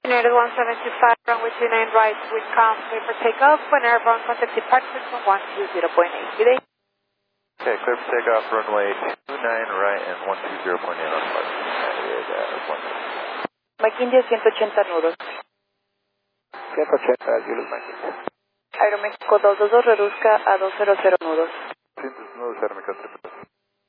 United 175, runway 29 right, wind calm, clear for takeoff. When airborne, contact departure from 120.8. Good day. Okay, clear for takeoff, runway 29 right and 120.8 on flight. Mike India 180 nudos. 180, Julius Mike. Aeroméxico 222 reduzca a 200 nudos. 100 nudos, Aeroméxico